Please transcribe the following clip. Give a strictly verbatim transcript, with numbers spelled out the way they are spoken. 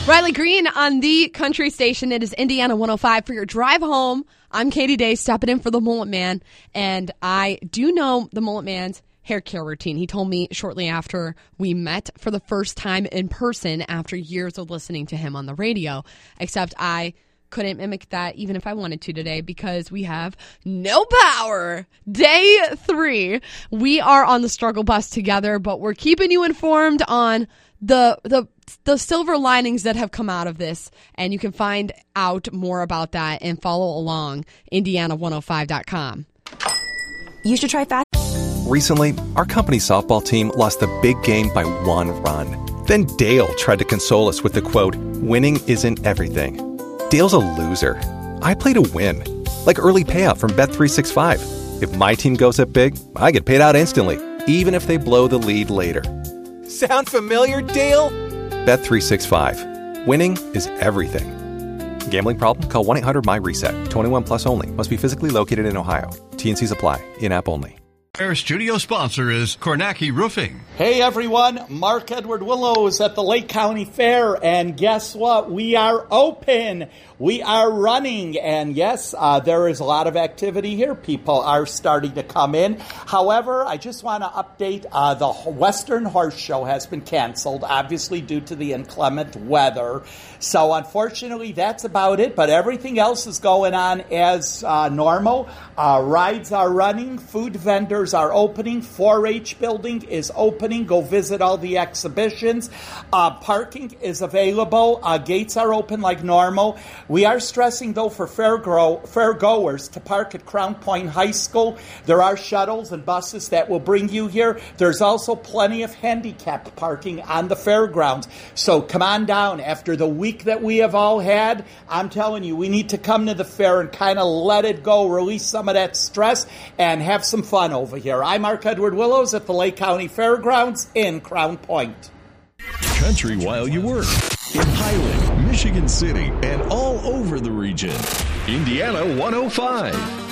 Riley Green on the country station. It is Indiana one oh five for your drive home. I'm Katie Day, stopping in for the Mullet Man, and I do know the Mullet Man's hair care routine. He told me shortly after we met for the first time in person after years of listening to him on the radio, except I couldn't mimic that even if I wanted to today because we have no power. Day three. We are on the struggle bus together, but we're keeping you informed on the the the silver linings that have come out of this, and you can find out more about that and follow along indiana one oh five dot com. You should try fast. Recently, our company softball team lost the big game by one run. Then Dale tried to console us with the quote, "Winning isn't everything." Dale's a loser. I play to win. Like early payout from Bet three sixty-five. If my team goes up big, I get paid out instantly, even if they blow the lead later. Sound familiar, Dale? Bet three sixty-five. Winning is everything. Gambling problem? Call one eight hundred M Y reset. twenty-one plus only. Must be physically located in Ohio. T and C's apply. In-app only. Our studio sponsor is Kornacki Roofing. Hey everyone, Mark Edward Willows at the Lake County Fair, and guess what? We are open. We are running, and yes, uh, there is a lot of activity here. People are starting to come in. However, I just want to update, uh, the Western Horse Show has been canceled, obviously due to the inclement weather. So unfortunately, that's about it, but everything else is going on as uh, normal. Uh, rides are running, food vendors are opening, four H building is opening. Go visit all the exhibitions. Uh, parking is available. Uh, gates are open like normal. We are stressing, though, for fairgo- fairgoers to park at Crown Point High School. There are shuttles and buses that will bring you here. There's also plenty of handicapped parking on the fairgrounds. So come on down. After the week that we have all had, I'm telling you, we need to come to the fair and kind of let it go, release some of that stress, and have some fun over here. I'm Mark Edward Willows at the Lake County Fairgrounds in Crown Point. Country while you work. In Highland, Michigan City, and all over the region. Indiana one oh five.